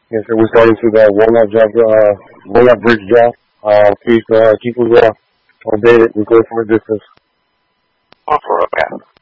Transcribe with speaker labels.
Speaker 1: Yes, sir. We're starting to the walnut bridge job. Keep us updated. We're going for a distance.
Speaker 2: Off-road, yeah.